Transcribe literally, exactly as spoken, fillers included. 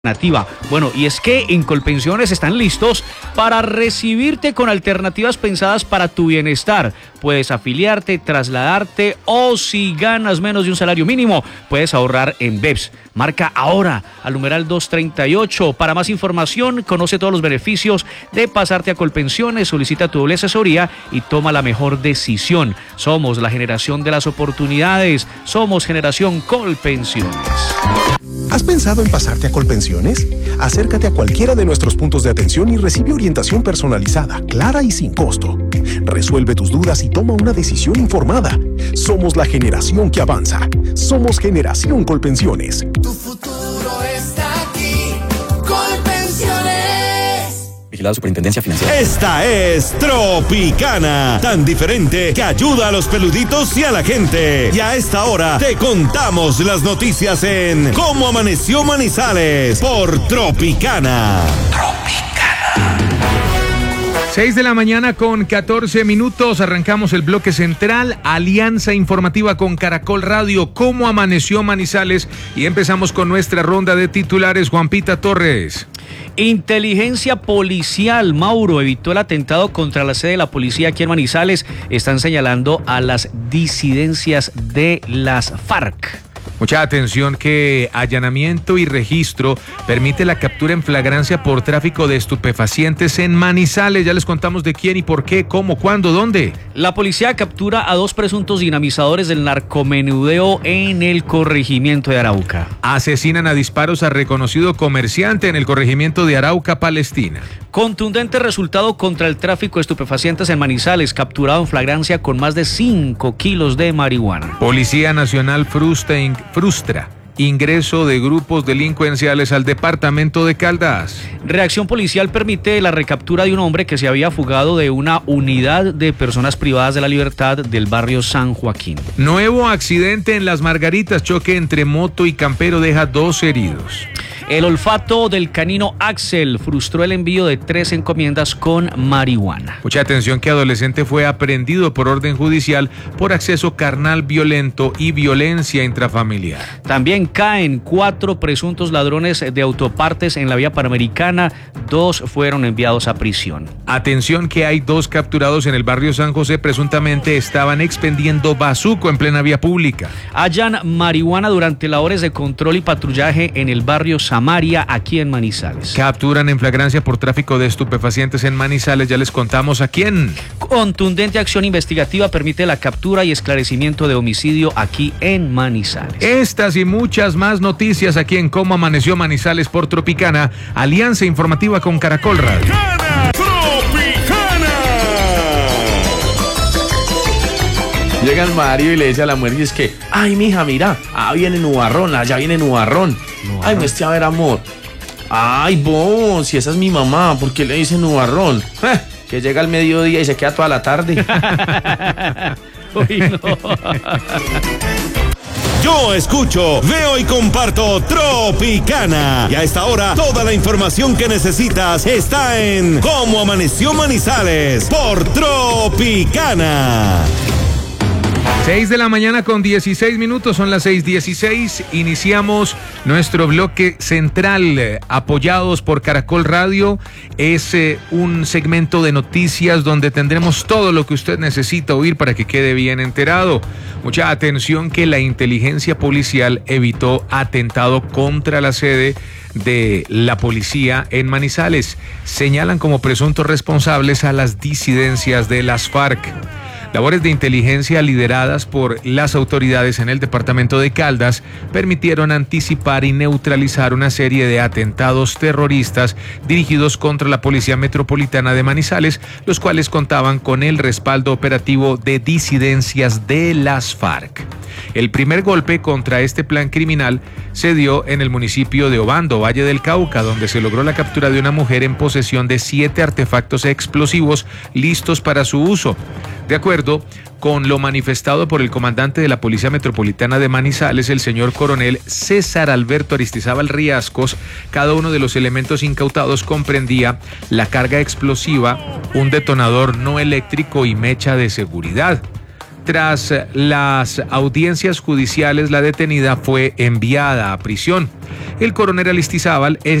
Alternativa. Bueno, y es que en Colpensiones están listos para recibirte con alternativas pensadas para tu bienestar. Puedes afiliarte, trasladarte o si ganas menos de un salario mínimo, puedes ahorrar en B E P S. Marca ahora al numeral doscientos treinta y ocho. Para más información, conoce todos los beneficios de pasarte a Colpensiones, solicita tu doble asesoría y toma la mejor decisión. Somos la generación de las oportunidades. Somos Generación Colpensiones. ¿Has pensado en pasarte a Colpensiones? Acércate a cualquiera de nuestros puntos de atención y recibe orientación personalizada, clara y sin costo. Resuelve tus dudas y toma una decisión informada. Somos la generación que avanza. Somos Generación Colpensiones. Tu futuro está aquí. Colpensiones. Vigilado Superintendencia Financiera. Esta es Tropicana, tan diferente que ayuda a los peluditos y a la gente. Y a esta hora te contamos las noticias en Cómo Amaneció Manizales por Tropicana. Tropicana. seis de la mañana con catorce minutos, arrancamos el bloque central, alianza informativa con Caracol Radio, Cómo Amaneció Manizales, y empezamos con nuestra ronda de titulares. Juanpita Torres. Inteligencia policial, Mauro, evitó el atentado contra la sede de la policía aquí en Manizales. Están señalando a las disidencias de las FARC. Mucha atención que allanamiento y registro permite la captura en flagrancia por tráfico de estupefacientes en Manizales. Ya les contamos de quién y por qué, cómo, cuándo, dónde. La policía captura a dos presuntos dinamizadores del narcomenudeo en el corregimiento de Arauca. Asesinan a disparos a reconocido comerciante en el corregimiento de Arauca, Palestina. Contundente resultado contra el tráfico de estupefacientes en Manizales, capturado en flagrancia con más de cinco kilos de marihuana. Policía Nacional frustra, frustra ingreso de grupos delincuenciales al departamento de Caldas. Reacción policial permite la recaptura de un hombre que se había fugado de una unidad de personas privadas de la libertad del barrio San Joaquín. Nuevo accidente en Las Margaritas, choque entre moto y campero deja dos heridos. El olfato del canino Axel frustró el envío de tres encomiendas con marihuana. Mucha atención que adolescente fue aprehendido por orden judicial por acceso carnal violento y violencia intrafamiliar. También caen cuatro presuntos ladrones de autopartes en la vía panamericana. Dos fueron enviados a prisión. Atención que hay dos capturados en el barrio San José. Presuntamente estaban expendiendo bazuco en plena vía pública. Hallan marihuana durante labores de control y patrullaje en el barrio Samaria, aquí en Manizales. Capturan en flagrancia por tráfico de estupefacientes en Manizales. Ya les contamos a quién. Contundente acción investigativa permite la captura y esclarecimiento de homicidio aquí en Manizales. Estas y muchas más noticias aquí en Cómo Amaneció Manizales por Tropicana, alianza informativa con Caracol Radio. ¡Tropicana! Llega el Mario y le dice a la mujer, y es que, ay, mija, mira, ah, viene Nubarrón, allá viene Nubarrón. Nubarrón. Ay, muestre a ver, amor. Ay, vos, si esa es mi mamá, ¿por qué le dice Nubarrón? Eh, que llega al mediodía y se queda toda la tarde. Uy, no. Yo escucho, veo y comparto Tropicana. Y a esta hora, toda la información que necesitas está en Cómo Amaneció Manizales por Tropicana. seis de la mañana con dieciséis minutos, son las seis dieciséis. Iniciamos nuestro bloque central, eh, apoyados por Caracol Radio. Es eh, un segmento de noticias donde tendremos todo lo que usted necesita oír para que quede bien enterado. Mucha atención que la inteligencia policial evitó atentado contra la sede de la policía en Manizales. Señalan como presuntos responsables a las disidencias de las FARC. Labores de inteligencia lideradas por las autoridades en el departamento de Caldas permitieron anticipar y neutralizar una serie de atentados terroristas dirigidos contra la Policía Metropolitana de Manizales, los cuales contaban con el respaldo operativo de disidencias de las FARC. El primer golpe contra este plan criminal se dio en el municipio de Obando, Valle del Cauca, donde se logró la captura de una mujer en posesión de siete artefactos explosivos listos para su uso. De acuerdo con lo manifestado por el comandante de la Policía Metropolitana de Manizales, el señor coronel César Alberto Aristizábal Riascos, cada uno de los elementos incautados comprendía la carga explosiva, un detonador no eléctrico y mecha de seguridad. Tras las audiencias judiciales, la detenida fue enviada a prisión. El coronel Aristizábal es